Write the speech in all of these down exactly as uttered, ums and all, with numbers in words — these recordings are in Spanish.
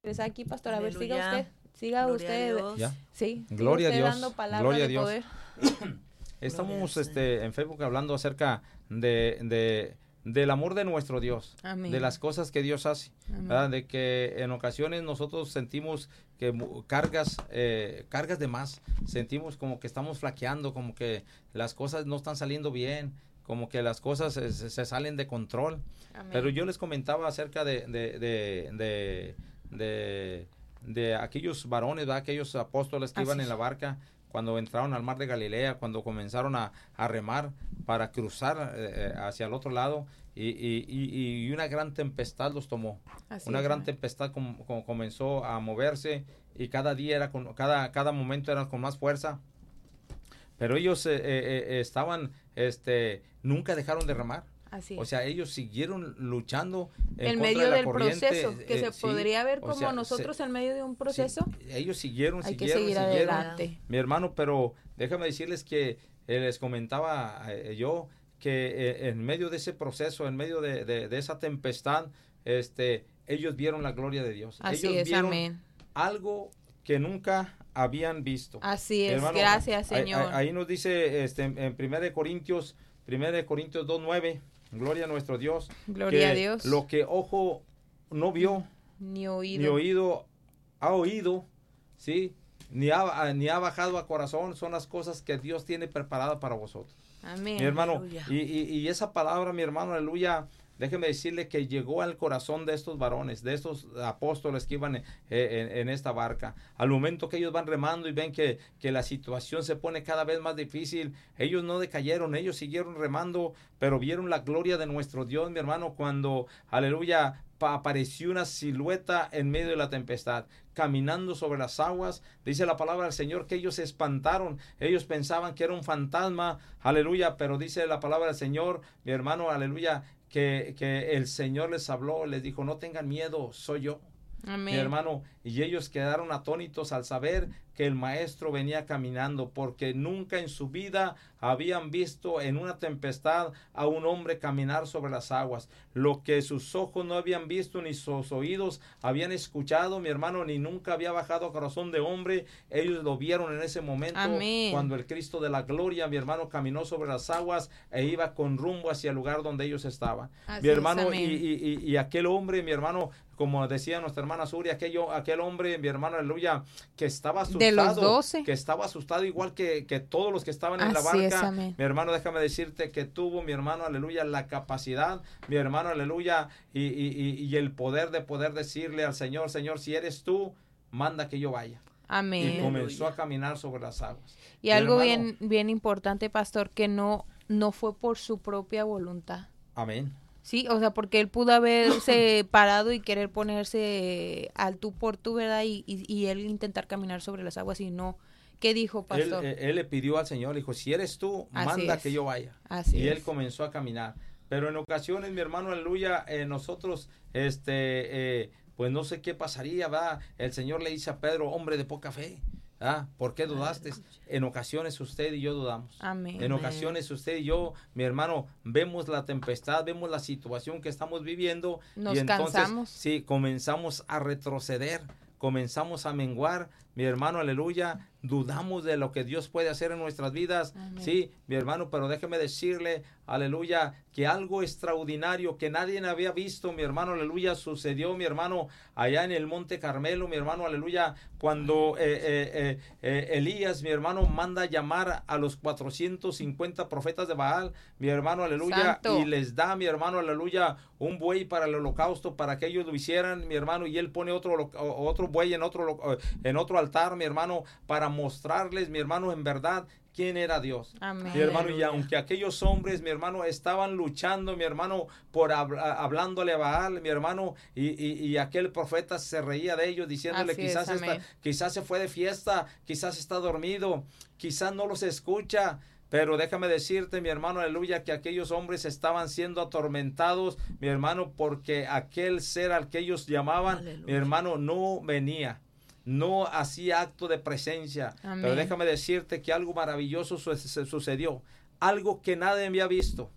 empezar aquí, pastor. A ver, Aleluya. siga usted. Siga Gloria usted. a Dios. ¿Ya? Sí. Gloria a siga usted Dios. dando palabra Gloria a de Dios. poder. Estamos Gloria al este, en Facebook hablando acerca de, de, del amor de nuestro Dios, Amén. de las cosas que Dios hace, Amén. ¿verdad? De que en ocasiones nosotros sentimos que mu- cargas, eh, cargas de más, sentimos como que estamos flaqueando, como que las cosas no están saliendo bien, como que las cosas se, se- se salen de control. Amén. Pero yo les comentaba acerca de, de, de, de, de, de aquellos varones, ¿verdad? Aquellos apóstoles que Así iban en es. la barca cuando entraron al mar de Galilea, cuando comenzaron a, a remar para cruzar eh, hacia el otro lado y, y, y, y una gran tempestad los tomó. Así Una es, gran amén. tempestad com- com- comenzó a moverse y cada día era con, cada, cada momento era con más fuerza. Pero ellos eh, eh, eh, estaban, este, nunca dejaron de remar. Así O es. sea, ellos siguieron luchando en, En contra medio de la del corriente, proceso, que eh, se sí, podría ver o como sea, nosotros se- en medio de un proceso. sí, ellos siguieron, Hay que siguieron, seguir siguieron. adelante. Mi hermano, pero déjame decirles que eh, les comentaba eh, yo que eh, en medio de ese proceso, en medio de, de- de esa tempestad, este, ellos vieron la gloria de Dios. Así ellos es, vieron amén. algo que nunca habían visto. Así es, Hermano, gracias, ahí- Señor. Ahí, ahí nos dice este, en primera de Corintios, primera de Corintios dos nueve, gloria a nuestro Dios. Gloria que a Dios. Lo que ojo no vio, Ni oído. ni oído ha oído, ¿sí? Ni ha, ni ha bajado a corazón, son las cosas que Dios tiene preparadas para vosotros. Amén. Mi hermano, Aleluya. y, y, y esa palabra, mi hermano, aleluya, déjeme decirle que llegó al corazón de estos varones, de estos apóstoles que iban eh, en, en esta barca. Al momento que ellos van remando y ven que, que la situación se pone cada vez más difícil, ellos no decayeron, ellos siguieron remando, pero vieron la gloria de nuestro Dios, mi hermano, cuando, aleluya, pa- apareció una silueta en medio de la tempestad, caminando sobre las aguas. Dice la palabra del Señor que ellos se espantaron, ellos pensaban que era un fantasma, aleluya, pero dice la palabra del Señor, mi hermano, aleluya, que, que el Señor les habló, les dijo, no tengan miedo, soy yo. Amén. Mi hermano, y ellos quedaron atónitos al saber que el maestro venía caminando, porque nunca en su vida habían visto en una tempestad a un hombre caminar sobre las aguas. Lo que sus ojos no habían visto ni sus oídos habían escuchado, mi hermano, ni nunca había bajado a corazón de hombre, ellos lo vieron en ese momento. Amén. Cuando el Cristo de la gloria, mi hermano, caminó sobre las aguas e iba con rumbo hacia el lugar donde ellos estaban. Así Mi es, hermano, y, amén. y, y, y aquel hombre, mi hermano, como decía nuestra hermana Suri, aquello, aquel hombre, mi hermano, aleluya, que estaba asustado. De los doce. Que estaba asustado igual que, que todos los que estaban en la Así es, barca. amén. Mi hermano, déjame decirte que tuvo, mi hermano, aleluya, la capacidad, mi hermano, aleluya, y, y, y, y el poder de poder decirle al Señor, Señor, si eres tú, manda que yo vaya. Y Amén. comenzó a caminar sobre las aguas. Y Mi algo hermano, bien, bien importante, pastor, que no, no fue por su propia voluntad. Amén. Sí, o sea, porque él pudo haberse parado y querer ponerse al tú por tú, ¿verdad? Y, y, y él intentar caminar sobre las aguas y no. ¿Qué dijo, Él, pastor? eh, él le pidió al Señor, dijo, si eres tú, Así manda es. que yo vaya. Así y es. él comenzó a caminar. Pero en ocasiones, mi hermano, aleluya, eh, nosotros, este, eh, pues no sé qué pasaría, ¿verdad? El Señor le dice a Pedro, hombre de poca fe, ¿ah? ¿Por qué dudaste? En ocasiones usted y yo dudamos. Amén. En Amén. ocasiones usted y yo, mi hermano, vemos la tempestad, vemos la situación que estamos viviendo. Nos y entonces, cansamos. sí, comenzamos a retroceder, comenzamos a menguar, mi hermano, aleluya, dudamos de lo que Dios puede hacer en nuestras vidas. Amén. Sí, mi hermano, pero déjeme decirle, aleluya, que algo extraordinario que nadie había visto, mi hermano, aleluya, sucedió, mi hermano, allá en el Monte Carmelo, mi hermano, aleluya, cuando eh, eh, eh, eh, Elías, mi hermano, manda llamar a los cuatrocientos cincuenta profetas de Baal, mi hermano, aleluya, Santo. y les da, mi hermano, aleluya, un buey para el holocausto, para que ellos lo hicieran, mi hermano, y él pone otro, holo- otro buey en otro, holo- en otro altar, mi hermano, para mostrarles, mi hermano, en verdad, quién era Dios. Amén. Mi hermano, y Aleluya. aunque aquellos hombres, mi hermano, estaban luchando, mi hermano, por habla- hablándole a Baal, mi hermano, y, y, y aquel profeta se reía de ellos, diciéndole, Así es, quizás, esta- amén. quizás se fue de fiesta, quizás está dormido, quizás no los escucha. Pero déjame decirte, mi hermano, aleluya, que aquellos hombres estaban siendo atormentados, mi hermano, porque aquel ser al que ellos llamaban, Aleluya. mi hermano, no venía. No hacía acto de presencia. Amén. Pero déjame decirte que algo maravilloso su- su- sucedió. Algo que nadie había visto.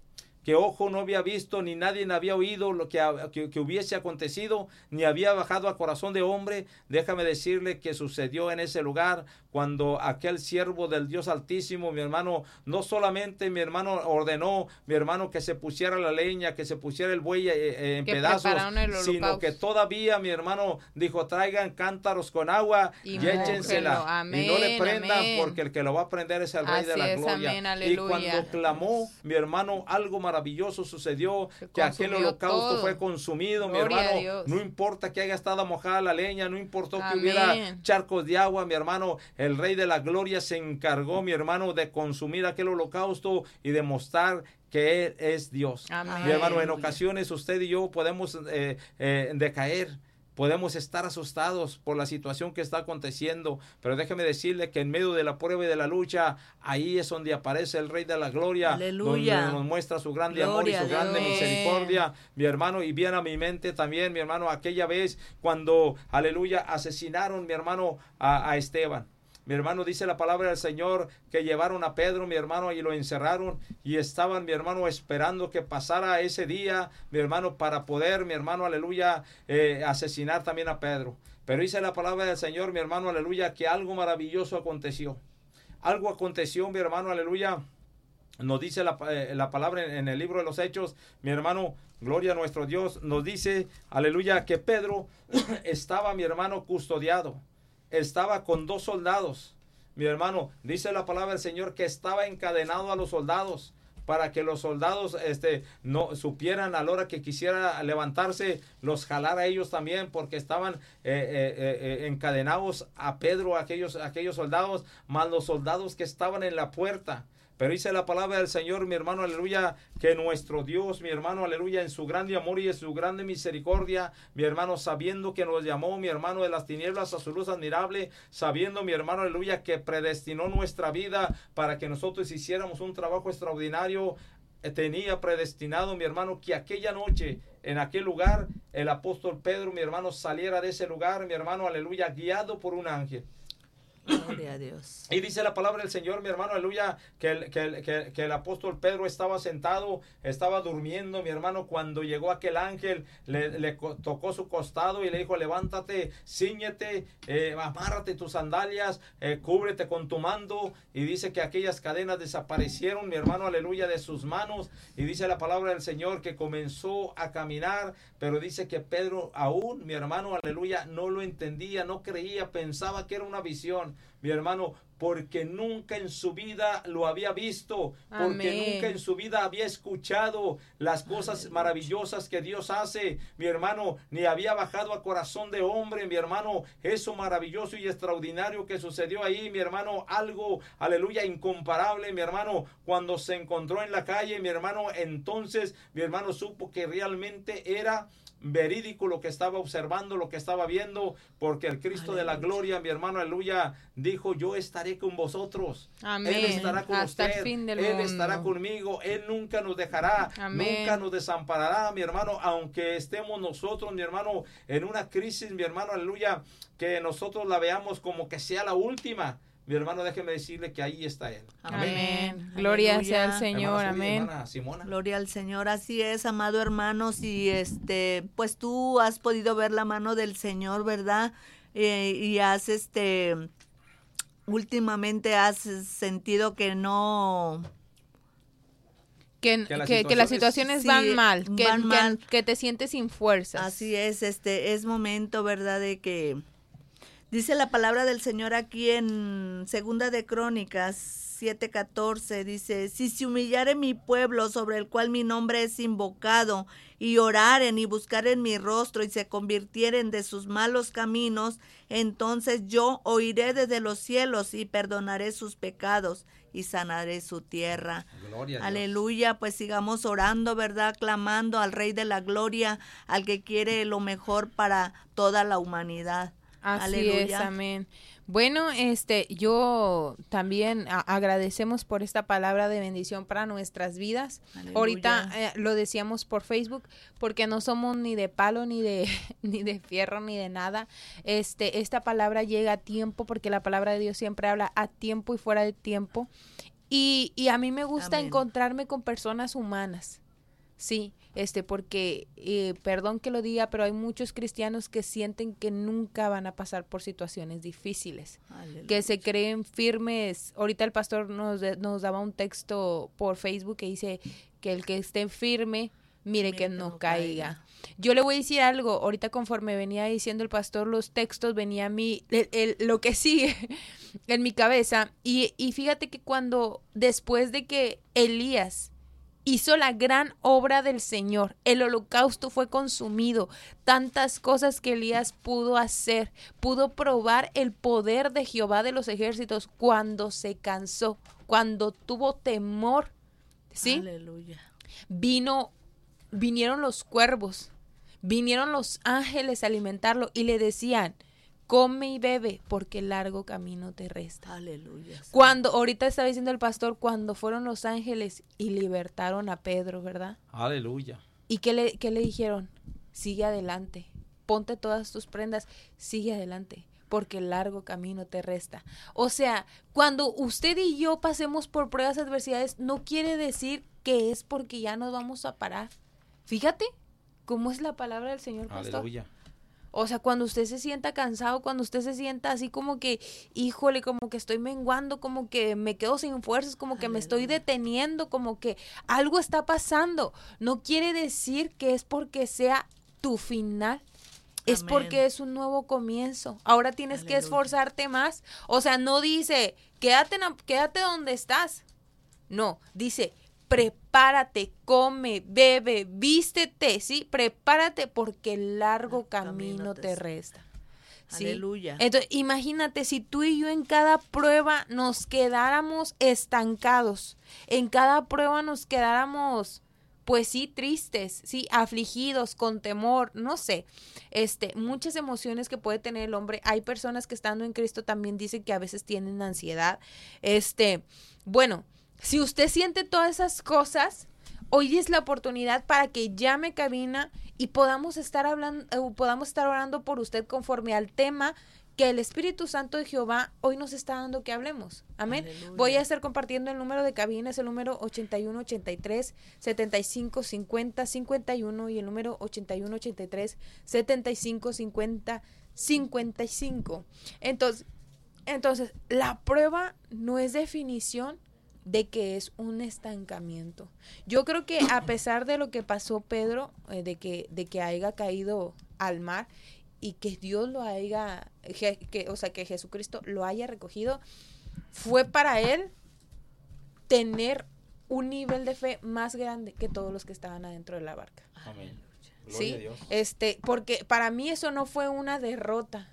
que ojo no había visto, ni nadie había oído lo que, que, que hubiese acontecido, ni había bajado a corazón de hombre. Déjame decirle que sucedió en ese lugar cuando aquel siervo del Dios Altísimo, mi hermano, no solamente, mi hermano, ordenó, mi hermano, que se pusiera la leña, que se pusiera el buey eh, en que pedazos, sino que todavía, mi hermano, dijo, traigan cántaros con agua y, y échensela. Amén, y no le prendan, amén, porque el que lo va a prender es el Rey Así de la es, Gloria. Amén, y cuando clamó, mi hermano, algo maravilloso sucedió, se que aquel holocausto todo. fue consumido, Gloria mi hermano. No importa que haya estado mojada la leña, no importó amén. que hubiera charcos de agua, mi hermano, el Rey de la Gloria se encargó, mi hermano, de consumir aquel holocausto y demostrar que Él es Dios. Amén. Mi hermano, en ocasiones usted y yo podemos eh, eh, decaer. Podemos estar asustados por la situación que está aconteciendo, pero déjeme decirle que en medio de la prueba y de la lucha, ahí es donde aparece el Rey de la Gloria, Aleluya. donde nos muestra su grande Gloria amor y su grande Dios. misericordia, mi hermano, y viene a mi mente también, mi hermano, aquella vez cuando, aleluya, asesinaron, mi hermano, a, a Esteban. Mi hermano, dice la palabra del Señor que llevaron a Pedro, mi hermano, y lo encerraron y estaban, mi hermano, esperando que pasara ese día, mi hermano, para poder, mi hermano, aleluya, eh, asesinar también a Pedro. Pero dice la palabra del Señor, mi hermano, aleluya, que algo maravilloso aconteció. Algo aconteció, mi hermano, aleluya. Nos dice la, eh, la palabra en, en el libro de los Hechos, mi hermano, gloria a nuestro Dios, nos dice, aleluya, que Pedro estaba, mi hermano, custodiado. Estaba con dos soldados, mi hermano, dice la palabra del Señor que estaba encadenado a los soldados para que los soldados este, no supieran a la hora que quisiera levantarse, los jalara a ellos también, porque estaban eh, eh, eh, encadenados a Pedro, aquellos, aquellos soldados, más los soldados que estaban en la puerta. Pero dice la palabra del Señor, mi hermano, aleluya, que nuestro Dios, mi hermano, aleluya, en su grande amor y en su grande misericordia, mi hermano, sabiendo que nos llamó, mi hermano, de las tinieblas a su luz admirable, sabiendo, mi hermano, aleluya, que predestinó nuestra vida para que nosotros hiciéramos un trabajo extraordinario, tenía predestinado, mi hermano, que aquella noche, en aquel lugar, el apóstol Pedro, mi hermano, saliera de ese lugar, mi hermano, aleluya, guiado por un ángel. Gloria a Dios. Y dice la palabra del Señor, mi hermano, aleluya, que el, que, el, que, que el apóstol Pedro estaba sentado, estaba durmiendo, mi hermano, cuando llegó aquel ángel, le, le tocó su costado y le dijo, levántate, cíñete, eh, amárrate tus sandalias, eh, cúbrete con tu mando, y dice que aquellas cadenas desaparecieron, mi hermano, aleluya, de sus manos, y dice la palabra del Señor que comenzó a caminar, pero dice que Pedro aún, mi hermano, aleluya, no lo entendía, no creía, pensaba que era una visión. Mi hermano, porque nunca en su vida lo había visto, porque Amén. nunca en su vida había escuchado las cosas Amén. maravillosas que Dios hace, mi hermano, ni había bajado a corazón de hombre, mi hermano, eso maravilloso y extraordinario que sucedió ahí, mi hermano, algo, aleluya, incomparable, mi hermano, cuando se encontró en la calle, mi hermano, entonces, mi hermano supo que realmente era verídico lo que estaba observando, lo que estaba viendo, porque el Cristo aleluya. de la gloria, mi hermano, aleluya, dijo, yo estaré con vosotros. Amén. Él estará con Hasta usted, el fin del Él mundo. estará conmigo, Él nunca nos dejará, Amén. nunca nos desamparará, mi hermano, aunque estemos nosotros, mi hermano, en una crisis, mi hermano, aleluya, que nosotros la veamos como que sea la última. Mi hermano, déjeme decirle que ahí está Él. Amén. Amén. Gloria Aleluya. sea al Señor. Hermana, Amén. Hermana Simona. Gloria al Señor. Así es, amado hermanos. Y este, pues tú has podido ver la mano del Señor, ¿verdad? Eh, y has, este, últimamente has sentido que no... Que, que, las que, que las situaciones sí, van mal, que, van mal. Que, que te sientes sin fuerzas. Así es, este, es momento, ¿verdad? De que... Dice la palabra del Señor aquí en Segunda de Crónicas siete catorce, dice, si se humillare mi pueblo sobre el cual mi nombre es invocado, y oraren y buscaren mi rostro y se convirtieren de sus malos caminos, entonces yo oiré desde los cielos y perdonaré sus pecados y sanaré su tierra. Gloria Aleluya, pues sigamos orando, ¿verdad? Clamando al Rey de la Gloria, al que quiere lo mejor para toda la humanidad. Así Aleluya. es, amén. Bueno, este, yo también a, agradecemos por esta palabra de bendición para nuestras vidas. Aleluya. Ahorita eh, lo decíamos por Facebook, porque no somos ni de palo, ni de, ni de fierro, ni de nada. Este, esta palabra llega a tiempo, porque la palabra de Dios siempre habla a tiempo y fuera de tiempo. Y, y a mí me gusta amén. encontrarme con personas humanas. Sí, este, porque, eh, perdón que lo diga, pero hay muchos cristianos que sienten que nunca van a pasar por situaciones difíciles, Aleluya. Que se creen firmes. Ahorita el pastor nos, nos daba un texto por Facebook que dice que el que esté firme, mire, mire que, que no, no caiga. caiga. Yo le voy a decir algo, ahorita conforme venía diciendo el pastor los textos, venía a mí el, el, lo que sigue en mi cabeza, y, y fíjate que cuando, después de que Elías hizo la gran obra del Señor, el holocausto fue consumido, tantas cosas que Elías pudo hacer, pudo probar el poder de Jehová de los ejércitos cuando se cansó, cuando tuvo temor, ¿sí? Aleluya. Vino, vinieron los cuervos, vinieron los ángeles a alimentarlo y le decían, come y bebe, porque largo camino te resta. Aleluya. Cuando, ahorita estaba diciendo el pastor, cuando fueron los ángeles y libertaron a Pedro, ¿verdad? Aleluya. ¿Y qué le, qué le dijeron? Sigue adelante, ponte todas tus prendas, sigue adelante, porque largo camino te resta. O sea, cuando usted y yo pasemos por pruebas, adversidades, no quiere decir que es porque ya nos vamos a parar. Fíjate cómo es la palabra del Señor, pastor. Aleluya. O sea, cuando usted se sienta cansado, cuando usted se sienta así como que, híjole, como que estoy menguando, como que me quedo sin fuerzas, como que Aleluya. Me estoy deteniendo, como que algo está pasando. No quiere decir que es porque sea tu final. Es Amén. Porque es un nuevo comienzo. Ahora tienes Aleluya. Que esforzarte más. O sea, no dice, quédate, quédate donde estás. No, dice, prepárate, come, bebe, vístete, ¿sí? Prepárate porque el largo el camino, camino te, te resta. ¿Sí? Aleluya. Entonces, imagínate si tú y yo en cada prueba nos quedáramos estancados, en cada prueba nos quedáramos, pues sí, tristes, sí, afligidos, con temor, no sé, este, muchas emociones que puede tener el hombre. Hay personas que estando en Cristo también dicen que a veces tienen ansiedad. Este, bueno, si usted siente todas esas cosas, hoy es la oportunidad para que llame a cabina y podamos estar hablando, eh, podamos estar orando por usted conforme al tema que el Espíritu Santo de Jehová hoy nos está dando que hablemos. Amén. Aleluya. Voy a estar compartiendo el número de cabina, es el número ochenta y uno ochenta y tres setenta y cinco cincuenta cincuenta y uno y el número ochenta y uno ochenta y tres setenta y cinco cincuenta cincuenta y cinco. Entonces, entonces, la prueba no es definición de que es un estancamiento. Yo creo que a pesar de lo que pasó Pedro, eh, de que de que haya caído al mar y que Dios lo haya, je, que, o sea, que Jesucristo lo haya recogido, fue para él tener un nivel de fe más grande que todos los que estaban adentro de la barca. Amén. Gloria ¿Sí? a Dios. Este, porque para mí eso no fue una derrota,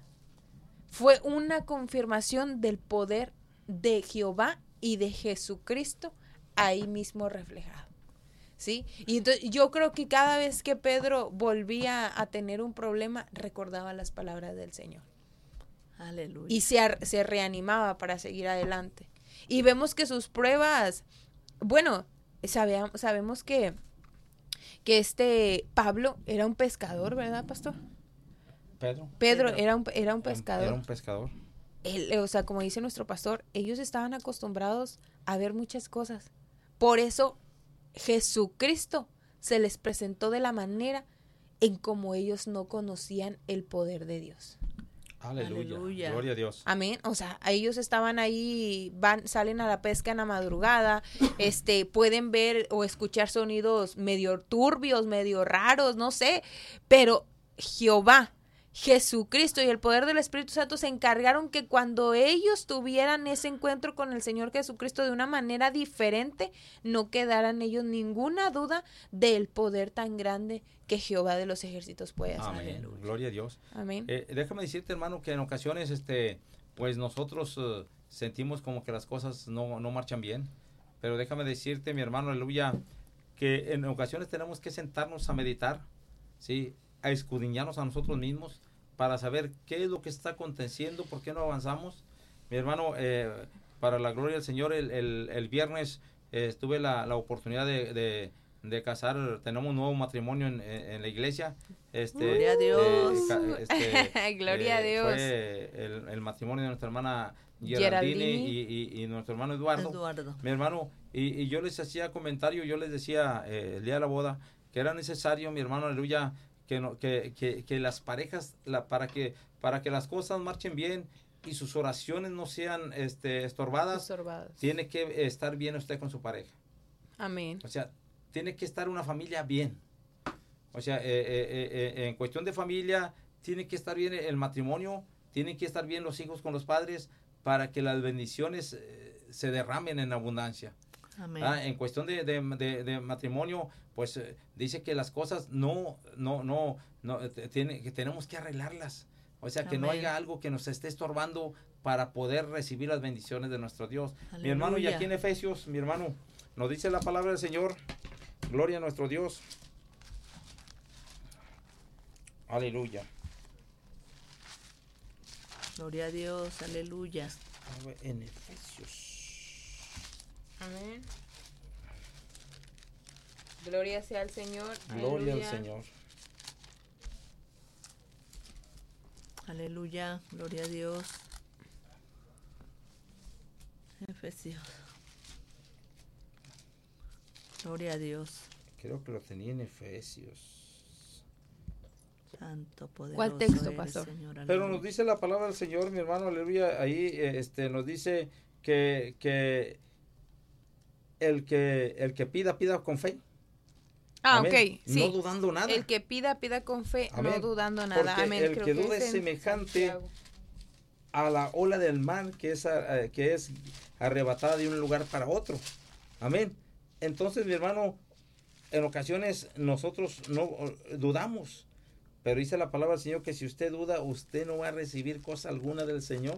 fue una confirmación del poder de Jehová y de Jesucristo ahí mismo reflejado, ¿sí? Y entonces yo creo que cada vez que Pedro volvía a tener un problema, recordaba las palabras del Señor. Aleluya. Y se, se reanimaba para seguir adelante. Y vemos que sus pruebas, bueno, sabe, sabemos que, que este Pablo era un pescador, ¿verdad, pastor? Pedro. Pedro, Pedro. Era, un, era un pescador. Era un pescador. El, o sea, como dice nuestro pastor, ellos estaban acostumbrados a ver muchas cosas. Por eso Jesucristo se les presentó de la manera en como ellos no conocían el poder de Dios. Aleluya. Aleluya. Gloria a Dios. Amén. O sea, ellos estaban ahí, van, salen a la pesca en la madrugada, este, pueden ver o escuchar sonidos medio turbios, medio raros, no sé, pero Jehová, Jesucristo y el poder del Espíritu Santo se encargaron que cuando ellos tuvieran ese encuentro con el Señor Jesucristo de una manera diferente, no quedaran ellos ninguna duda del poder tan grande que Jehová de los ejércitos puede hacer. Amén. Gloria a Dios. Amén. Eh, déjame decirte, hermano, que en ocasiones, este, pues nosotros uh, sentimos como que las cosas no, no marchan bien, pero déjame decirte, mi hermano, aleluya, que en ocasiones tenemos que sentarnos a meditar, ¿sí?, a escudriñarnos a nosotros mismos para saber qué es lo que está aconteciendo, por qué no avanzamos. Mi hermano, eh, para la gloria del Señor, el, el, el viernes eh, tuve la, la oportunidad de, de, de casar, tenemos un nuevo matrimonio en, en la iglesia. Este, Gloria a Dios. Eh, este, Gloria a Dios. Fue el, el matrimonio de nuestra hermana Geraldine, Geraldine. Y, y, y nuestro hermano Eduardo. Eduardo. Mi hermano, y, y yo les hacía comentario, yo les decía eh, el día de la boda, que era necesario, mi hermano, aleluya, que, no, que, que, que las parejas, la, para, que, para que las cosas marchen bien y sus oraciones no sean este, estorbadas, Estorbadas. tiene que estar bien usted con su pareja. Amén. O sea, tiene que estar una familia bien. O sea, eh, eh, eh, en cuestión de familia, tiene que estar bien el matrimonio, tienen que estar bien los hijos con los padres para que las bendiciones eh, se derramen en abundancia. Amén. Ah, en cuestión de, de, de, de matrimonio, pues eh, dice que las cosas no, no, no, no tiene, que tenemos que arreglarlas. O sea, que Amén. no haya algo que nos esté estorbando para poder recibir las bendiciones de nuestro Dios. Aleluya. Mi hermano, y aquí en Efesios, mi hermano, nos dice la palabra del Señor, gloria a nuestro Dios. Aleluya. Gloria a Dios, aleluya. En Efesios. Amén. Gloria sea al Señor. Gloria Aleluya. al Señor. Aleluya, gloria a Dios. Efesios. Gloria a Dios. Creo que lo tenía en Efesios. Santo, poderoso. ¿Cuál texto, eres, pastor? Señor, Pero aleluya. nos dice la palabra del Señor, mi hermano, aleluya, ahí este, nos dice que, que, el que el que pida, pida con fe. Ah, Amén. ok, sí. No dudando nada. El que pida, pida con fe, Amén. no dudando nada. Porque Amén. el Creo que duda es en semejante Santiago. a la ola del mar que es, eh, que es arrebatada de un lugar para otro. Amén. Entonces, mi hermano, en ocasiones nosotros no dudamos. Pero dice la palabra del Señor que si usted duda, usted no va a recibir cosa alguna del Señor.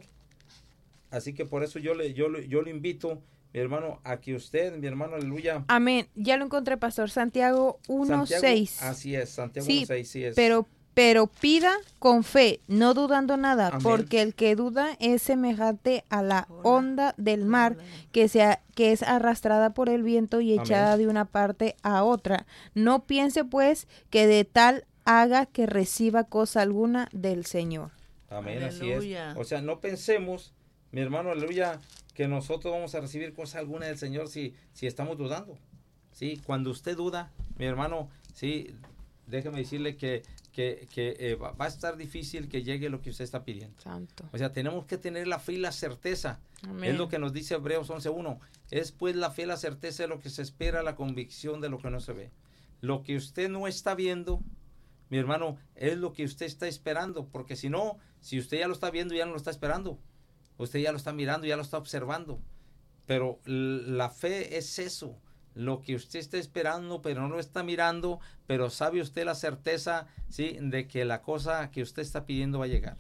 Así que por eso yo le, yo, le- yo le invito, mi hermano, a que usted, mi hermano, aleluya. Amén. Ya lo encontré, pastor. Santiago uno Santiago, seis. así es, Santiago Sí, uno seis, sí es. Pero, pero pida con fe, no dudando nada, Amén. porque el que duda es semejante a la Hola. onda del mar que, se, que es arrastrada por el viento y echada Amén. de una parte a otra. No piense pues que de tal haga que reciba cosa alguna del Señor. Amén, así Aleluya. es. O sea, no pensemos, mi hermano, aleluya, que nosotros vamos a recibir cosa alguna del Señor si, si estamos dudando. Sí, cuando usted duda, mi hermano, sí, déjeme decirle que, que, que eh, va, va a estar difícil que llegue lo que usted está pidiendo. Santo. O sea, tenemos que tener la fe y la certeza. Amén. Es lo que nos dice Hebreos once uno. Es pues la fe y la certeza de lo que se espera, la convicción de lo que no se ve. Lo que usted no está viendo, mi hermano, es lo que usted está esperando. Porque si no, si usted ya lo está viendo, ya no lo está esperando. Usted ya lo está mirando, ya lo está observando. Pero l- la fe es eso. Lo que usted está esperando, pero no lo está mirando, pero sabe usted la certeza, ¿sí?, de que la cosa que usted está pidiendo va a llegar.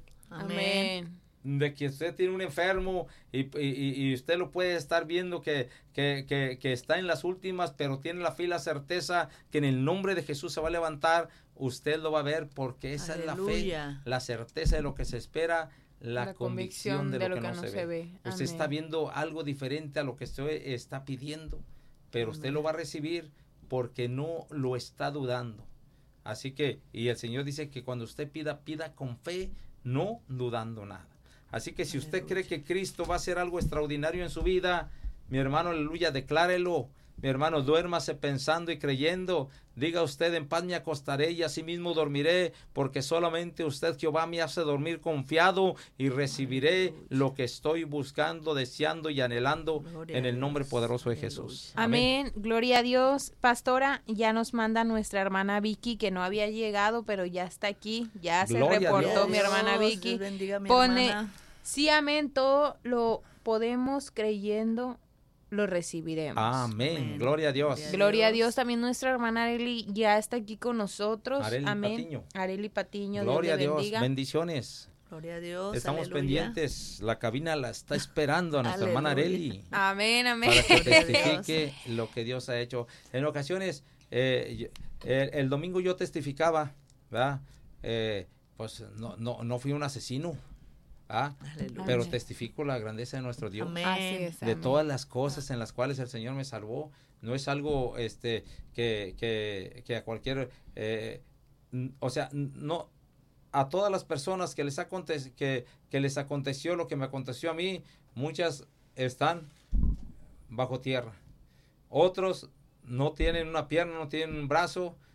Amén. De que usted tiene un enfermo y, y- y usted lo puede estar viendo que, que, que, que está en las últimas, pero tiene la fe y la certeza que en el nombre de Jesús se va a levantar, usted lo va a ver porque esa es la fe, Aleluya. la certeza de lo que se espera, la, convicción de, lo que, no, se, ve. Usted Amén. está viendo algo diferente a lo que usted está pidiendo, pero usted Amén. lo va a recibir porque no lo está dudando. Así que, y el Señor dice que cuando usted pida, pida con fe, no dudando nada. Así que si usted Aleluya. cree que Cristo va a hacer algo extraordinario en su vida, mi hermano, aleluya, declárelo. Mi hermano, duérmase pensando y creyendo. Diga usted, en paz me acostaré y asimismo dormiré, porque solamente usted, Jehová, me hace dormir confiado y recibiré Aleluya. lo que estoy buscando, deseando y anhelando Gloria en a el nombre Dios. poderoso de Aleluya. Jesús. Amén, gloria a Dios. Pastora, ya nos manda nuestra hermana Vicky, que no había llegado, pero ya está aquí, ya se Gloria a reportó Dios. mi hermana Dios, Vicky. Dios bendiga a mi Pone, hermana. sí, amén, todo lo podemos creyendo, lo recibiremos. Amén. Amén. Gloria a Dios. Gloria Gloria a Dios. Dios, también nuestra hermana Areli ya está aquí con nosotros. Arely Amén. Patiño. Areli Patiño, Gloria a Dios le Dios. bendiga. Bendiciones. Gloria a Dios. Estamos aleluya. pendientes. La cabina la está esperando a nuestra hermana Aleluya. Arely. Amén, amén. Para que Gloria a Dios. testifique lo que Dios ha hecho. En ocasiones, eh, yo- eh, el domingo yo testificaba, ¿verdad? Eh, pues no, no, no fui un asesino, ¿ah? Aleluya. Pero Amén. testifico la grandeza de nuestro Dios. Amén. Así es, De amén. todas las cosas en las cuales el Señor me salvó. No es algo este que, que, que a cualquier... eh, n- o sea, n- no... A todas las personas que les, aconte, que, que les aconteció lo que me aconteció a mí, muchas están bajo tierra. Otros no tienen una pierna, no tienen un brazo,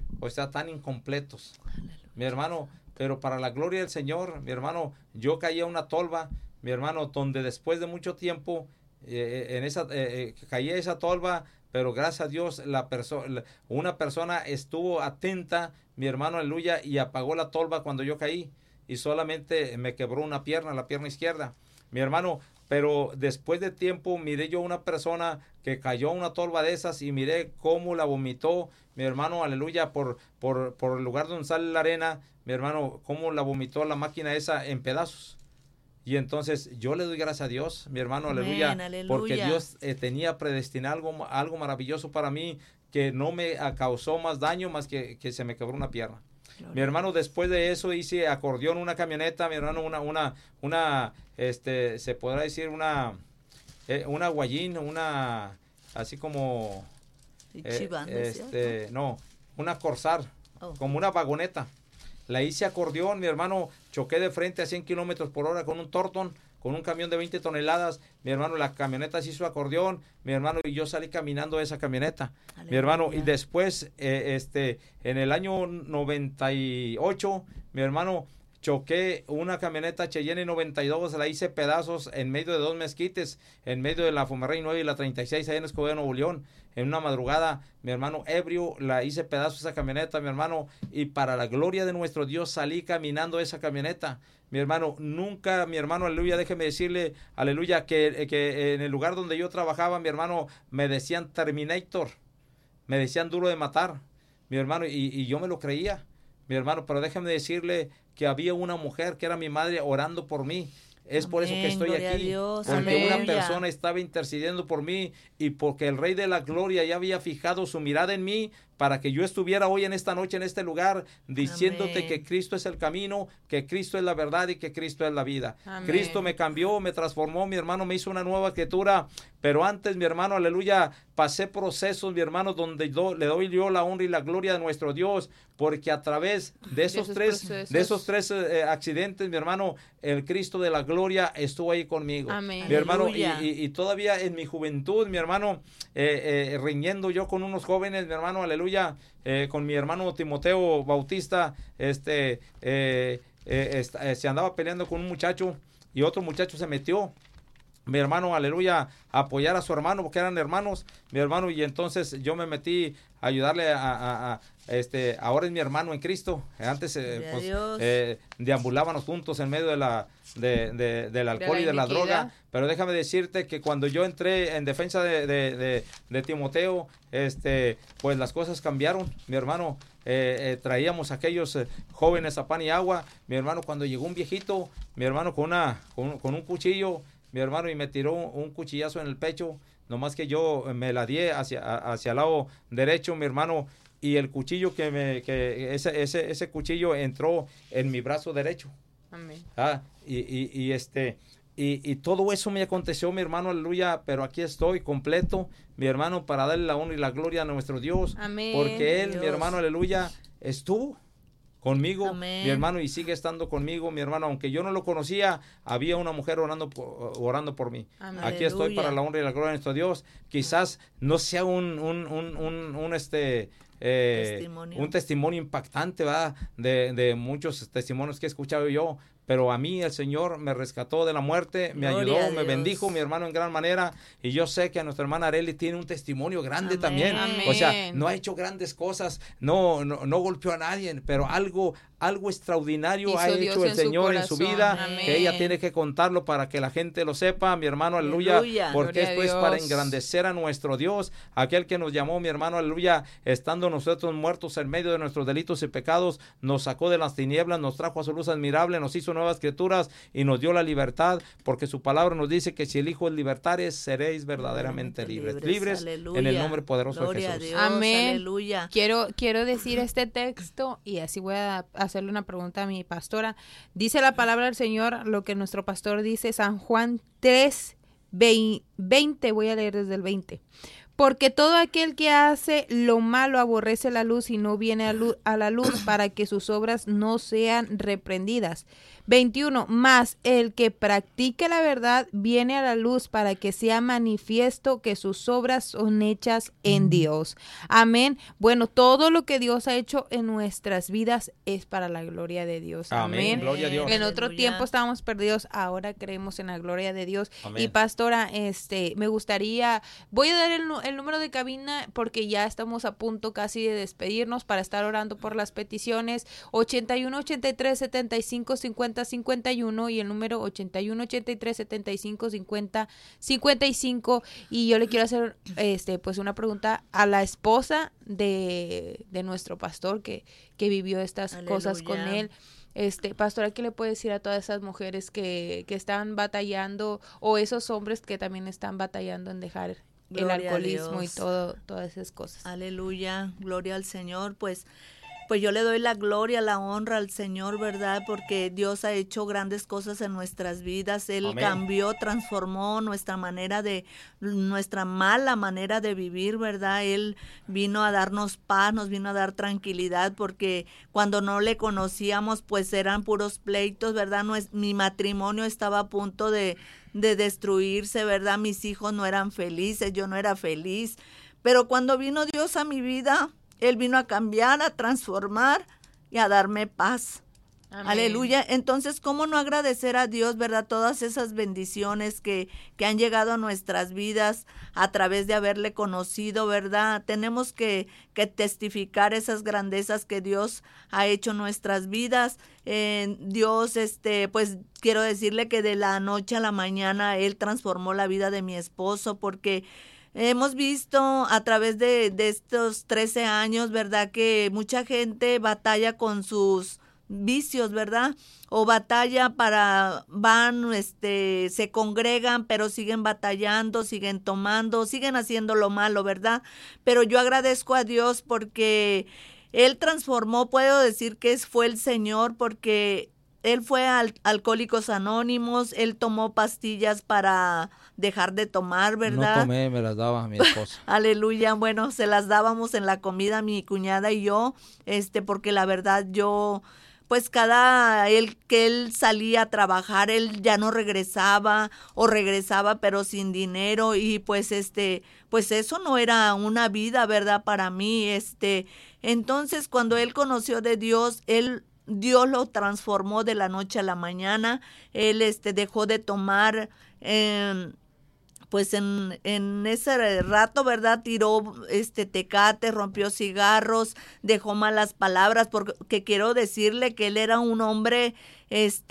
o sea, tan incompletos. Mi hermano, pero para la gloria del Señor, mi hermano, yo caí a una tolva, mi hermano, donde después de mucho tiempo, eh, en esa, eh, caí a esa tolva, pero gracias a Dios, la persona, una persona estuvo atenta, mi hermano, aleluya, y apagó la tolva cuando yo caí, y solamente me quebró una pierna, la pierna izquierda, mi hermano. Pero después de tiempo miré yo una persona que cayó a una tolva de esas y miré cómo la vomitó, mi hermano, aleluya, por, por, por el lugar donde sale la arena, mi hermano, cómo la vomitó la máquina esa en pedazos. Y entonces yo le doy gracias a Dios, mi hermano, Amén, aleluya, aleluya, porque Dios eh, tenía predestinado algo, algo maravilloso para mí que no me causó más daño más que, que se me quebró una pierna. Gloria. Mi hermano, después de eso hice acordeón, una camioneta, mi hermano, una, una, una, este, se podrá decir una, eh, una guayín, una, así como, eh, este, no, una Corsar, oh. como una vagoneta. La hice acordeón, mi hermano, choqué de frente a cien kilómetros por hora con un Torton, con un camión de veinte toneladas, mi hermano, la camioneta se hizo acordeón, mi hermano, y yo salí caminando esa camioneta, Aleluya. Mi hermano, y después, eh, este, en el año noventa y ocho, mi hermano, choqué una camioneta Cheyenne noventa y dos, la hice pedazos en medio de dos mezquites, en medio de la Fumerrey nueve y la treinta y seis, ahí en Escobedo, Nuevo León, en una madrugada, mi hermano, ebrio, la hice pedazos esa camioneta, mi hermano, y para la gloria de nuestro Dios salí caminando esa camioneta, mi hermano, nunca, mi hermano, aleluya, déjeme decirle, aleluya, que, que en el lugar donde yo trabajaba, mi hermano, me decían Terminator, me decían duro de matar, mi hermano, y, y yo me lo creía, mi hermano, pero déjeme decirle que había una mujer que era mi madre orando por mí. Es Amén, por eso que estoy aquí, Dios, porque Amén. Una persona estaba intercediendo por mí y porque el Rey de la Gloria ya había fijado su mirada en mí para que yo estuviera hoy en esta noche en este lugar diciéndote Amén. Que Cristo es el camino, que Cristo es la verdad y que Cristo es la vida. Amén. Cristo me cambió, me transformó, mi hermano, me hizo una nueva criatura, pero antes, mi hermano, aleluya, pasé procesos, mi hermano, donde do, le doy yo la honra y la gloria de nuestro Dios, porque a través de esos, de esos tres, procesos. de esos tres eh, accidentes, mi hermano, el Cristo de la gloria estuvo ahí conmigo. Amén. Mi hermano, y, y, y todavía en mi juventud, mi hermano, eh, eh, riñendo yo con unos jóvenes, mi hermano, aleluya, eh, con mi hermano Timoteo Bautista, este, eh, eh, esta, eh, se andaba peleando con un muchacho y otro muchacho se metió, mi hermano, aleluya, a apoyar a su hermano, porque eran hermanos, mi hermano, y entonces yo me metí a ayudarle a, a, a este, ahora es mi hermano en Cristo, antes eh, pues, eh, deambulábamos juntos en medio de la, de, de, del alcohol de y de la droga, pero déjame decirte que cuando yo entré en defensa de, de, de, de Timoteo, este, pues las cosas cambiaron, mi hermano, eh, eh, traíamos a aquellos eh, jóvenes a pan y agua, mi hermano, cuando llegó un viejito, mi hermano, con, una, con, con un cuchillo, mi hermano, y me tiró un cuchillazo en el pecho, nomás que yo me la di hacia, hacia el lado derecho, mi hermano, y el cuchillo que me, que ese, ese, ese cuchillo entró en mi brazo derecho. Amén. Ah, y, y, y este, y, y todo eso me aconteció, mi hermano, aleluya, pero aquí estoy completo, mi hermano, para darle la honra y la gloria a nuestro Dios. Amén. Porque Él, Dios. mi hermano, aleluya, estuvo conmigo, Amén. Mi hermano, y sigue estando conmigo, mi hermano, aunque yo no lo conocía, había una mujer orando por, orando por mí. Amén. Aquí Aleluya. estoy para la honra y la gloria de nuestro Dios. Quizás no sea un, un, un, un, un este... Eh, testimonio. un testimonio impactante, ¿verdad? De, de muchos testimonios que he escuchado yo, pero a mí el Señor me rescató de la muerte, me Gloria ayudó, me bendijo, mi hermano, en gran manera, y yo sé que a nuestra hermana Arely tiene un testimonio grande Amén. también. Amén. O sea, no ha hecho grandes cosas, no, no, no golpeó a nadie, pero algo, algo extraordinario Hizo ha Dios hecho el en su Señor en su corazón. vida, Amén. que ella tiene que contarlo para que la gente lo sepa, mi hermano, aleluya, Aleluya. porque Gloria esto a es para Dios. engrandecer a nuestro Dios, aquel que nos llamó, mi hermano, aleluya, estando nosotros muertos en medio de nuestros delitos y pecados, nos sacó de las tinieblas, nos trajo a su luz admirable, nos hizo nuevas criaturas y nos dio la libertad, porque su palabra nos dice que si el Hijo es libertares, seréis verdaderamente libres, libres, Aleluya. en el nombre poderoso Gloria de Jesús. a Dios. Amén. Aleluya. Quiero, quiero decir este texto y así voy a hacerle una pregunta a mi pastora. Dice la palabra del Señor, lo que nuestro pastor dice, San Juan tres, veinte, voy a leer desde el veinte. Porque todo aquel que hace lo malo aborrece la luz y no viene a, luz, a la luz para que sus obras no sean reprendidas. veintiuno. Mas el que practique la verdad viene a la luz para que sea manifiesto que sus obras son hechas en Dios. Amén. Bueno, todo lo que Dios ha hecho en nuestras vidas es para la gloria de Dios. Amén. Amén. Gloria a Dios. En otro Aleluya. tiempo estábamos perdidos, ahora creemos en la gloria de Dios. Amén. Y pastora, este, me gustaría, voy a dar el, el número de cabina porque ya estamos a punto casi de despedirnos para estar orando por las peticiones. ochenta y uno, ochenta y tres, setenta y cinco, cincuenta, cincuenta y uno y el número ochenta y uno, ochenta y tres, setenta y cinco, cincuenta, cincuenta y cinco. Y yo le quiero hacer este pues una pregunta a la esposa de, de nuestro pastor que, que vivió estas Aleluya. Cosas con él. Este, pastora, ¿qué le puede decir a todas esas mujeres que, que están batallando o esos hombres que también están batallando en dejar Gloria el a alcoholismo y Dios. todo, todas esas cosas? Aleluya, gloria al Señor, pues, pues yo le doy la gloria, la honra al Señor, ¿verdad? Porque Dios ha hecho grandes cosas en nuestras vidas, Él Amén. cambió, transformó nuestra manera de, nuestra mala manera de vivir, ¿verdad? Él vino a darnos paz, nos vino a dar tranquilidad, porque cuando no le conocíamos, pues eran puros pleitos, ¿verdad? No es, mi matrimonio estaba a punto de, de destruirse, ¿verdad? Mis hijos no eran felices, yo no era feliz, pero cuando vino Dios a mi vida, Él vino a cambiar, a transformar y a darme paz. Amén. Aleluya. Entonces, ¿cómo no agradecer a Dios, verdad? Todas esas bendiciones que, que han llegado a nuestras vidas a través de haberle conocido, ¿verdad? Tenemos que, que testificar esas grandezas que Dios ha hecho en nuestras vidas. Eh, Dios, este, pues quiero decirle que de la noche a la mañana Él transformó la vida de mi esposo, porque hemos visto a través de, de estos trece años, ¿verdad? Que mucha gente batalla con sus vicios, ¿verdad? O batalla para, van, este, se congregan, pero siguen batallando, siguen tomando, siguen haciendo lo malo, ¿verdad? Pero yo agradezco a Dios porque Él transformó, puedo decir que fue el Señor, porque Él fue al Alcohólicos Anónimos, Él tomó pastillas para dejar de tomar, ¿verdad? No tomé, me las daba a mi esposa. Aleluya, bueno, se las dábamos en la comida mi cuñada y yo, este, porque la verdad yo, pues cada, él, que él salía a trabajar, él ya no regresaba, o regresaba pero sin dinero, y pues este, pues eso no era una vida, ¿verdad? Para mí, este, entonces cuando él conoció de Dios, él Dios lo transformó de la noche a la mañana. Él este dejó de tomar, eh, pues en, en ese rato, ¿verdad? Tiró este tecate, rompió cigarros, dejó malas palabras, porque quiero decirle que él era un hombre, este